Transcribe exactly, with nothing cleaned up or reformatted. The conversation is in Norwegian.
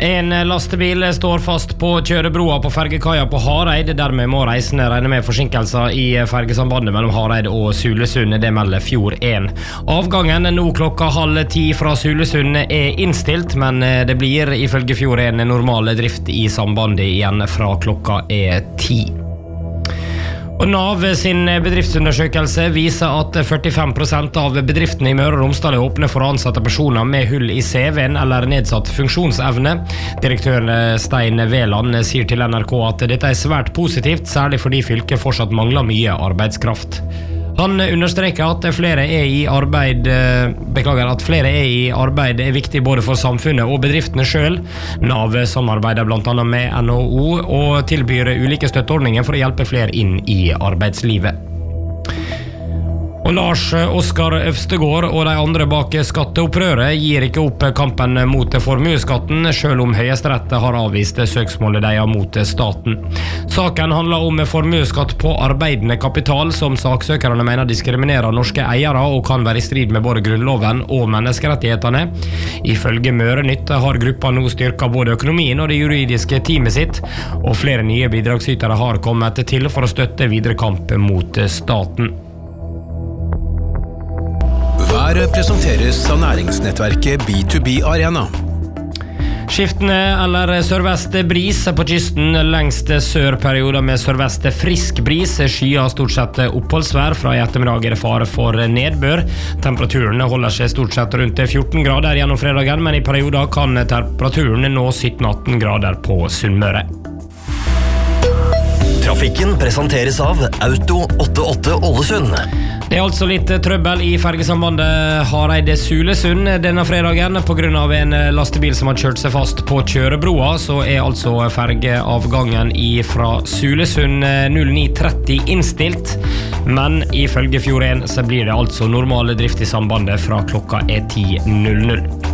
En lastebil står fast på kjørebroa på fergekaia på Hareid. Dermed må reisende regne med forsinkelser i fergesambandet mellom Hareid og Sulesund. Det melder Fjord en. Avgangen nå klokka halv ti fra Sulesund er innstilt, men det blir ifølge Fjord en normal drift i sambandet igjen fra klokka er ti. Og NAV sin bedriftsundersøkelse viser at førtifem prosent av bedriftene i Møre og Romsdal er åpne for å ansette personer med hull i C V-en eller nedsatt funksjonsevne. Direktør Stein Veland sier til N R K at dette er svært positivt, særlig fordi fylket fortsatt mangler mye arbeidskraft. Han understreker at flere er i arbeid, beklager at flere er i arbeid er viktig både for samfunnet og bedriftene selv. NAV samarbeider blant annet med N H O og tilbyr ulike støtteordninger for å hjelpe flere inn i arbeidslivet. Og Lars Oskar Øvstegård og de andre bak skatteopprøret gir ikke opp kampen mot formueskatten, selv om Høyesterett har avvist søksmålet de har mot staten. Saken handler om formueskatt på arbeidende kapital, som saksøkerne mener diskriminerer norske eiere og kan være i strid med både grunnloven og menneskerettighetene. Ifølge Møre Nytt har gruppa nå styrket både økonomien og det juridiske teamet sitt, og flere nye bidragsytere har kommet til for å støtte videre kamp mot staten. Været presenteres av næringsnettverket B to B Arena. Skiftende eller sørvest bris på kysten, lengst sørperioder med sørvest frisk bris, skyer stort sett oppholdsvær. Fra i ettermiddag er det fare for nedbør. Temperaturen holder seg stort sett rundt fjorten grader gjennom fredagen, men i perioder kan temperaturen nå sytten til atten grader på Sunnmøre. Trafikken presenteres av Auto åttiåtte Ålesund. Det er altså litt trøbbel i fergesambandet Hareid-Sulesund denne fredagen. På grunn av en lastebil som har kjørt seg fast på kjørebroa, så er altså fergeavgangen fra Sulesund null ni tretti innstilt. Men ifølge Fjord en så blir det altså normale drift i sambandet fra klokka er ti null null.